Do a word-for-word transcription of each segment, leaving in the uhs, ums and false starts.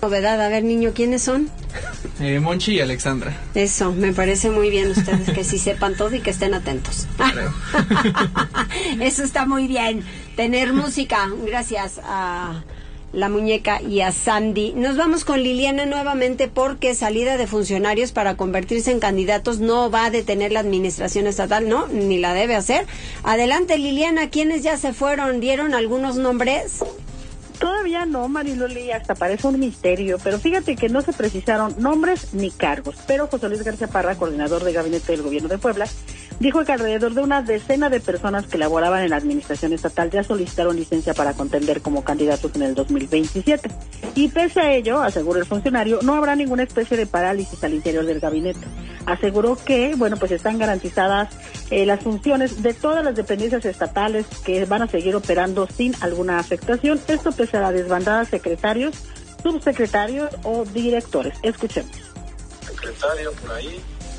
Novedad, a ver, niño, ¿quiénes son? Eh, Monchi y Alexandra. Eso, me parece muy bien ustedes que sí sepan todo y que estén atentos. Eso está muy bien, tener música, gracias a la muñeca y a Sandy. Nos vamos con Liliana nuevamente porque salida de funcionarios para convertirse en candidatos no va a detener la administración estatal, no, ni la debe hacer. Adelante, Liliana, ¿quiénes ya se fueron? ¿Dieron algunos nombres? Todavía no, Mariloli, hasta parece un misterio, pero fíjate que no se precisaron nombres ni cargos. Pero José Luis García Parra, coordinador de gabinete del gobierno de Puebla, dijo que alrededor de una decena de personas que laboraban en la administración estatal ya solicitaron licencia para contender como candidatos en el dos mil veintisiete. Y pese a ello, aseguró el funcionario, no habrá ninguna especie de parálisis al interior del gabinete. Aseguró que, bueno, pues están garantizadas eh, las funciones de todas las dependencias estatales que van a seguir operando sin alguna afectación. Esto pese a la desbandada de secretarios, subsecretarios o directores. Escuchemos. Secretario por ahí,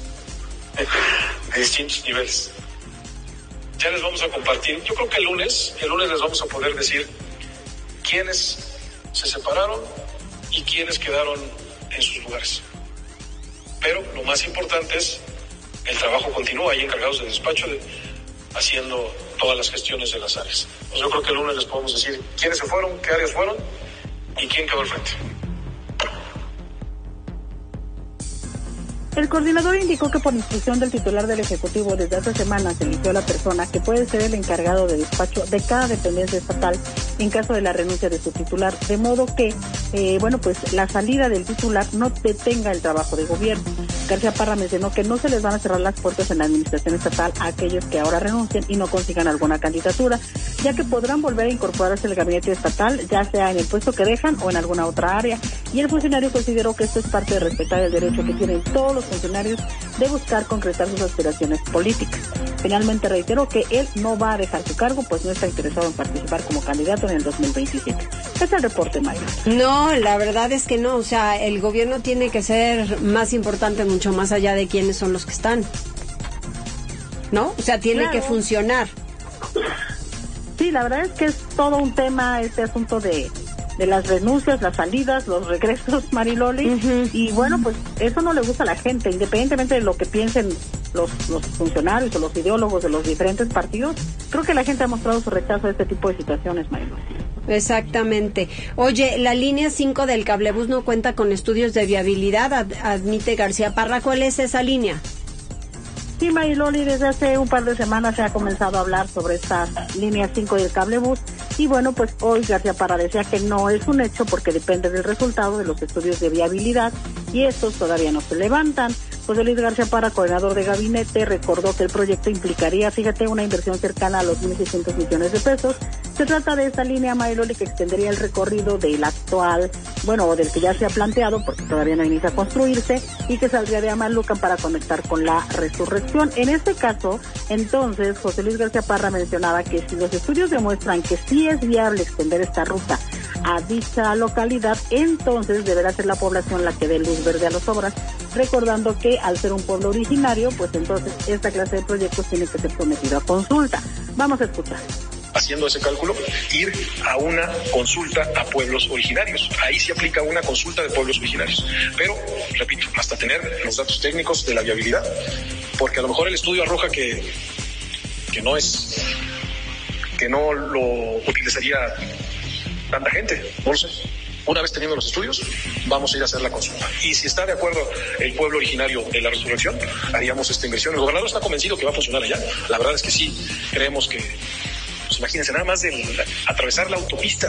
de distintos niveles. Ya les vamos a compartir. Yo creo que el lunes, el lunes les vamos a poder decir quiénes se separaron y quiénes quedaron en sus lugares. Pero lo más importante es el trabajo continúa ahí encargados de despacho de, haciendo todas las gestiones de las áreas. Pues yo creo que el lunes les podemos decir quiénes se fueron, qué áreas fueron y quién quedó al frente. El coordinador indicó que por instrucción del titular del Ejecutivo desde hace semanas se eligió a la persona que puede ser el encargado de despacho de cada dependencia estatal en caso de la renuncia de su titular, de modo que, eh, bueno, pues la salida del titular no detenga el trabajo de gobierno. García Parra mencionó que no se les van a cerrar las puertas en la administración estatal a aquellos que ahora renuncien y no consigan alguna candidatura, ya que podrán volver a incorporarse al gabinete estatal, ya sea en el puesto que dejan o en alguna otra área. Y el funcionario consideró que esto es parte de respetar el derecho que tienen todos los funcionarios de buscar concretar sus aspiraciones políticas. Finalmente reiteró que él no va a dejar su cargo, pues no está interesado en participar como candidato en el dos mil veintisiete. Es el reporte, Mayra. No, la verdad es que no, o sea, el gobierno tiene que ser más importante, mucho más allá de quiénes son los que están, ¿no? O sea, tiene claro que funcionar. Sí, la verdad es que es todo un tema este asunto de de las renuncias, las salidas, los regresos, Mariloli, uh-huh. Y bueno, pues eso no le gusta a la gente, independientemente de lo que piensen los, los funcionarios o los ideólogos de los diferentes partidos. Creo que la gente ha mostrado su rechazo a este tipo de situaciones, Mariloli. Exactamente. Oye, la línea cinco del cablebús no cuenta con estudios de viabilidad, ad- admite García Parra. ¿Cuál es esa línea? Sí, Mariloli, desde hace un par de semanas se ha comenzado a hablar sobre esta línea cinco del cablebús y bueno, pues hoy García Parra decía que no es un hecho porque depende del resultado de los estudios de viabilidad y estos todavía no se levantan. José Luis García Parra, coordinador de gabinete, recordó que el proyecto implicaría, fíjate, una inversión cercana a los mil seiscientos millones de pesos. Se trata de esta línea, Mariloli, que extendería el recorrido del actual, bueno, o del que ya se ha planteado, porque todavía no inicia a construirse, y que saldría de Amalucan para conectar con la Resurrección. En este caso, entonces, José Luis García Parra mencionaba que si los estudios demuestran que sí es viable extender esta ruta a dicha localidad, entonces deberá ser la población la que dé luz verde a las obras, recordando que al ser un pueblo originario, pues entonces esta clase de proyectos tiene que ser sometido a consulta. Vamos a escuchar. Haciendo ese cálculo, ir a una consulta a pueblos originarios. Ahí se aplica una consulta de pueblos originarios. Pero, repito, hasta tener los datos técnicos de la viabilidad, porque a lo mejor el estudio arroja que, que no es, que no lo utilizaría tanta gente, no lo sé. Una vez teniendo los estudios, vamos a ir a hacer la consulta. Y si está de acuerdo el pueblo originario de la Resurrección, haríamos esta inversión. El gobernador está convencido que va a funcionar allá. La verdad es que sí, creemos que, pues imagínense, nada más de atravesar la autopista.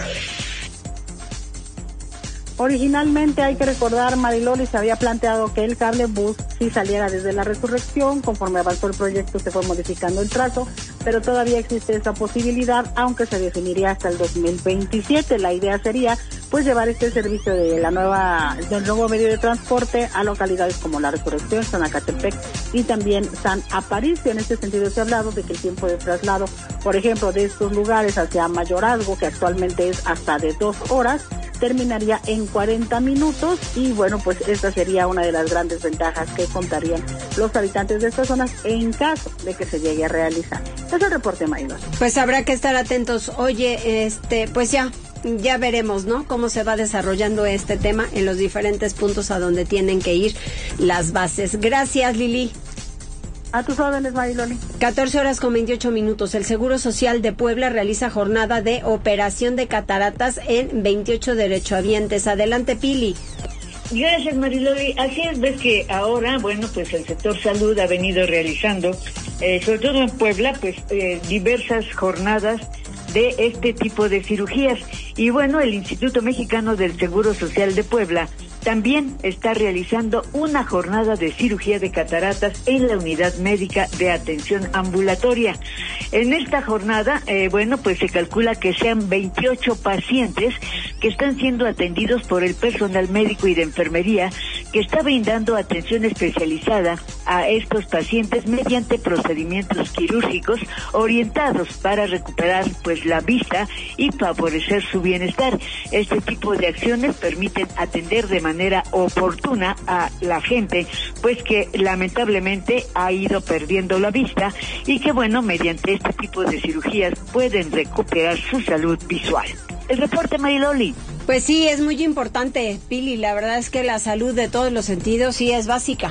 Originalmente, hay que recordar, Mariloli, se había planteado que el cablebús sí saliera desde la Resurrección. Conforme avanzó el proyecto se fue modificando el trazo, pero todavía existe esa posibilidad, aunque se definiría hasta el dos mil veintisiete. La idea sería pues llevar este servicio de la nueva del nuevo medio de transporte a localidades como la Resurrección, San Acatepec y también San Aparicio. En este sentido se ha hablado de que el tiempo de traslado, por ejemplo, de estos lugares hacia Mayorazgo, que actualmente es hasta de dos horas, terminaría en cuarenta minutos y bueno, pues esta sería una de las grandes ventajas que contarían los habitantes de estas zonas en caso de que se llegue a realizar. Es el reporte, Maylor. Pues habrá que estar atentos. Oye, este, pues ya, ya veremos, ¿no? Cómo se va desarrollando este tema en los diferentes puntos a donde tienen que ir las bases. Gracias, Lili. A tus órdenes, Mariloli. catorce horas con veintiocho minutos. El Seguro Social de Puebla realiza jornada de operación de cataratas en veintiocho derechohabientes. Adelante, Pili. Gracias, Mariloli. Así es, ves que ahora, bueno, pues el sector salud ha venido realizando, eh, sobre todo en Puebla, pues eh, diversas jornadas de este tipo de cirugías. Y bueno, el Instituto Mexicano del Seguro Social de Puebla también está realizando una jornada de cirugía de cataratas en la unidad médica de atención ambulatoria. En esta jornada, eh, bueno, pues se calcula que sean veintiocho pacientes que están siendo atendidos por el personal médico y de enfermería que está brindando atención especializada a estos pacientes mediante procedimientos quirúrgicos orientados para recuperar pues la vista y favorecer su bienestar. Este tipo de acciones permiten atender de manera manera oportuna a la gente, pues que lamentablemente ha ido perdiendo la vista y que bueno, mediante este tipo de cirugías pueden recuperar su salud visual. El reporte, Mariloli. Pues sí, es muy importante, Pili, la verdad es que la salud de todos los sentidos sí es básica.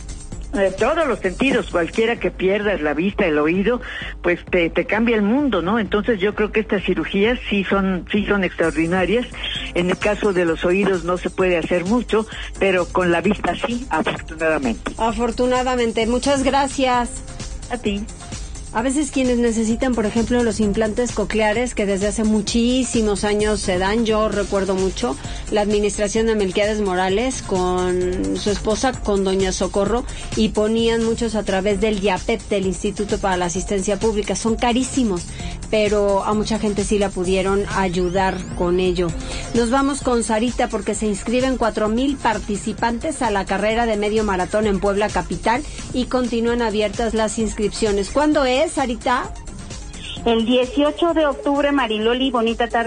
De todos los sentidos, cualquiera que pierdas la vista, el oído, pues te, te cambia el mundo, ¿no? Entonces yo creo que estas cirugías sí son, sí son extraordinarias. En el caso de los oídos no se puede hacer mucho, pero con la vista sí, afortunadamente. Afortunadamente, muchas gracias. A ti. A veces quienes necesitan, por ejemplo, los implantes cocleares que desde hace muchísimos años se dan, yo recuerdo mucho la administración de Melquiades Morales con su esposa, con doña Socorro, y ponían muchos a través del IAPEP, del Instituto para la Asistencia Pública. Son carísimos, pero a mucha gente sí la pudieron ayudar con ello. Nos vamos con Sarita porque se inscriben cuatro mil participantes a la carrera de medio maratón en Puebla Capital y continúan abiertas las inscripciones. ¿Cuándo es, Sarita? El dieciocho de octubre, Mariloli, bonita tarde.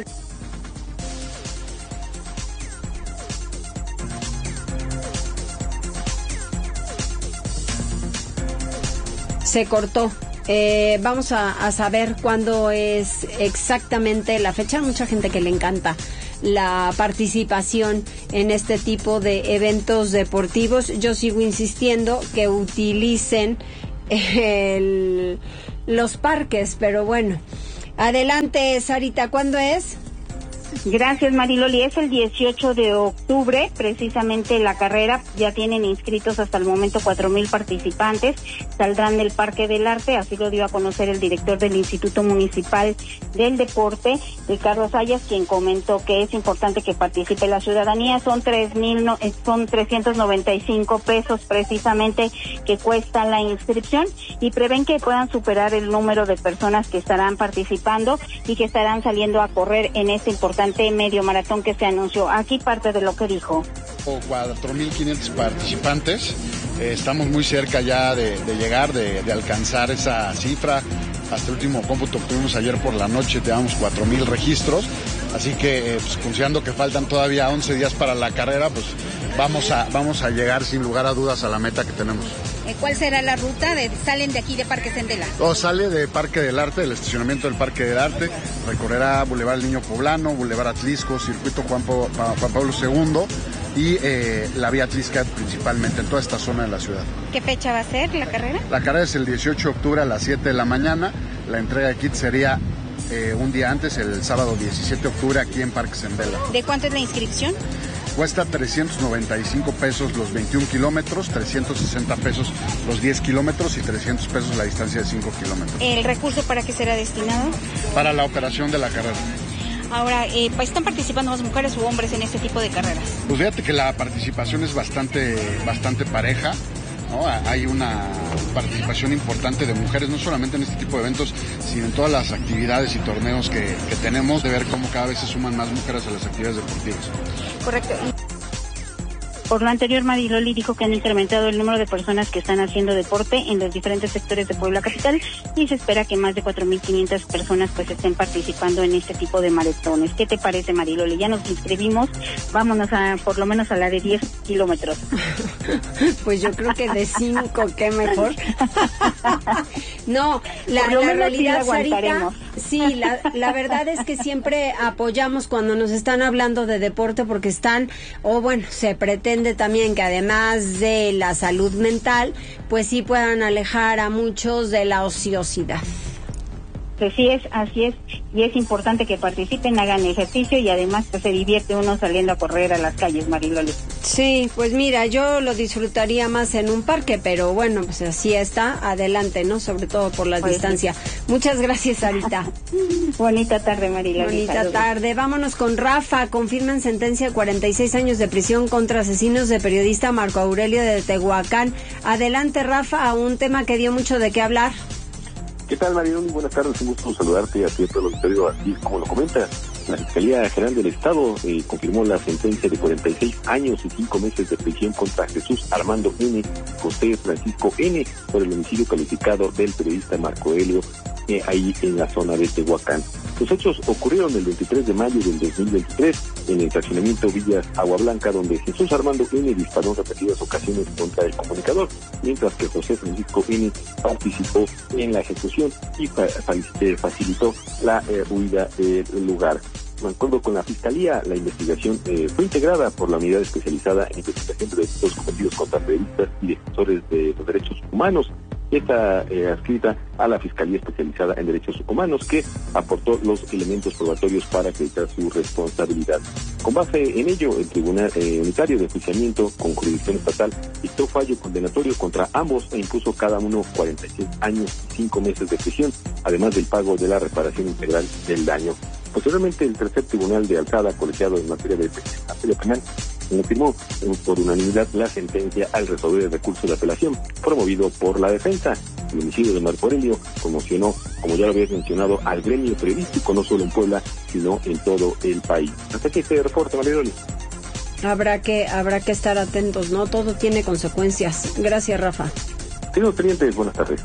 Se cortó. Eh, vamos a, a saber cuándo es exactamente la fecha. Mucha gente que le encanta la participación en este tipo de eventos deportivos. Yo sigo insistiendo que utilicen el, los parques, pero bueno. Adelante, Sarita, ¿cuándo es? Gracias, Mariloli. Es el dieciocho de octubre, precisamente la carrera. Ya tienen inscritos hasta el momento cuatro mil participantes. Saldrán del Parque del Arte, así lo dio a conocer el director del Instituto Municipal del Deporte, Ricardo Sayas, quien comentó que es importante que participe la ciudadanía. Son tres mil, no, son trescientos noventa y cinco pesos precisamente que cuesta la inscripción y prevén que puedan superar el número de personas que estarán participando y que estarán saliendo a correr en este importante medio maratón que se anunció. Aquí parte de lo que dijo. cuatro mil quinientos participantes, eh, estamos muy cerca ya de, de llegar, de, de alcanzar esa cifra. Hasta el último cómputo que tuvimos ayer por la noche teníamos cuatro mil registros, así que eh, pues, considerando que faltan todavía once días para la carrera, pues vamos a, vamos a llegar sin lugar a dudas a la meta que tenemos. ¿Cuál será la ruta? De, ¿Salen de aquí de Parque Sendela? O sale de Parque del Arte, del estacionamiento del Parque del Arte, recorrerá Boulevard Niño Poblano, Boulevard Atlisco, Circuito Juan, pa- Juan Pablo segundo y eh, la Vía Atlisca principalmente, en toda esta zona de la ciudad. ¿Qué fecha va a ser la carrera? La carrera es el dieciocho de octubre a las siete de la mañana, la entrega de kit sería eh, un día antes, el sábado diecisiete de octubre aquí en Parque Sendela. ¿De cuánto es la inscripción? Cuesta trescientos noventa y cinco pesos los veintiún kilómetros, trescientos sesenta pesos los diez kilómetros y trescientos pesos la distancia de cinco kilómetros. ¿El recurso para qué será destinado? Para la operación de la carrera. Ahora, eh, ¿están participando más mujeres u hombres en este tipo de carreras? Pues fíjate que la participación es bastante, bastante pareja, ¿no? Hay una participación importante de mujeres, no solamente en este tipo de eventos, sino en todas las actividades y torneos que, que tenemos, de ver cómo cada vez se suman más mujeres a las actividades deportivas. Correcto. Por lo anterior, Mariloli dijo que han incrementado el número de personas que están haciendo deporte en los diferentes sectores de Puebla Capital y se espera que más de cuatro mil quinientas personas pues estén participando en este tipo de maratones. ¿Qué te parece, Mariloli? Ya nos inscribimos, vámonos a por lo menos a la de diez kilómetros. Pues yo creo que de cinco, qué mejor. No, la, Por lo la menos realidad, sí la Sarita, aguantaremos. sí, la, la verdad es que siempre apoyamos cuando nos están hablando de deporte porque están, o bueno, se pretende también que además de la salud mental, pues sí puedan alejar a muchos de la ociosidad. Así es, así es, y es importante que participen, hagan ejercicio y además pues, se divierte uno saliendo a correr a las calles, Mariloli. Sí, pues mira, yo lo disfrutaría más en un parque, pero bueno, pues así está, adelante, ¿no? Sobre todo por la Pues distancia. sí. Muchas gracias, Sarita. Bonita tarde, Mariloli. Bonita Saludos. tarde. Vámonos con Rafa. Confirman sentencia de cuarenta y seis años de prisión contra asesinos de periodista Marco Aurelio de Tehuacán. Adelante, Rafa, a un tema que dio mucho de qué hablar. ¿Qué tal, Mariloli? Buenas tardes, un gusto saludarte a ti y a todo el auditorio. Así como lo comenta, la Fiscalía General del Estado eh, confirmó la sentencia de cuarenta y seis años y cinco meses de prisión contra Jesús Armando N., José Francisco N., por el homicidio calificado del periodista Marco Aurelio, eh, ahí en la zona de Tehuacán. Los hechos ocurrieron el veintitrés de mayo del dos mil veintitrés en el fraccionamiento Villas Agua Blanca, donde Jesús Armando N. disparó en repetidas ocasiones contra el comunicador, mientras que José Francisco N. participó en la ejecución y fa fa facilitó la eh, huida del lugar. De acuerdo con la Fiscalía, la investigación eh, fue integrada por la Unidad Especializada en Investigación de Delitos Cometidos contra Periodistas y Defensores de los Derechos Humanos, que está eh, adscrita a la Fiscalía Especializada en Derechos Humanos, que aportó los elementos probatorios para acreditar su responsabilidad. Con base en ello, el Tribunal eh, Unitario de Enjuiciamiento con jurisdicción estatal dictó fallo condenatorio contra ambos e impuso cada uno cuarenta y seis años y cinco meses de prisión, además del pago de la reparación integral del daño. Posteriormente, el tercer tribunal de alzada colegiado en materia de materia penal confirmó por unanimidad la sentencia al resolver el recurso de apelación promovido por la defensa. El homicidio de Marco Aurelio conmocionó, como ya lo habías mencionado, al gremio periodístico, no solo en Puebla, sino en todo el país. Hasta aquí este reporte, Mariloli. Habrá que, habrá que estar atentos, ¿no? Todo tiene consecuencias. Gracias, Rafa. Tenemos pendientes, buenas tardes.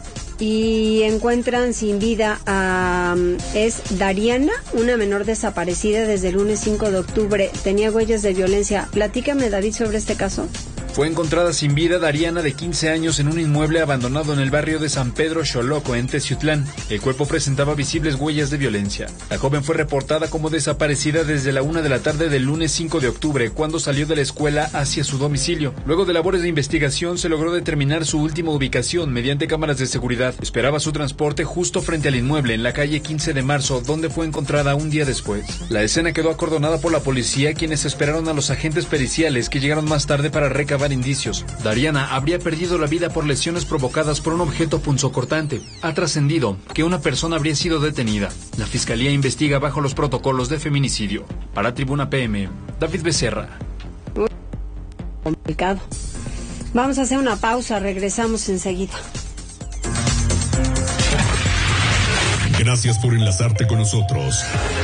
Y encuentran sin vida a... es Dariana, una menor desaparecida desde el lunes cinco de octubre. Tenía huellas de violencia. Platícame, David, sobre este caso. Fue encontrada sin vida Dariana, de quince años, en un inmueble abandonado en el barrio de San Pedro Xoloco, en Teciutlán. El cuerpo presentaba visibles huellas de violencia. La joven fue reportada como desaparecida desde la una de la tarde del lunes cinco de octubre, cuando salió de la escuela hacia su domicilio. Luego de labores de investigación, se logró determinar su última ubicación mediante cámaras de seguridad. Esperaba su transporte justo frente al inmueble, en la calle quince de marzo, donde fue encontrada un día después. La escena quedó acordonada por la policía, quienes esperaron a los agentes periciales que llegaron más tarde para recabar indicios. Dariana habría perdido la vida por lesiones provocadas por un objeto punzocortante. Ha trascendido que una persona habría sido detenida. La Fiscalía investiga bajo los protocolos de feminicidio. Para Tribuna P M, David Becerra. Complicado. Vamos a hacer una pausa, regresamos enseguida. Gracias por enlazarte con nosotros.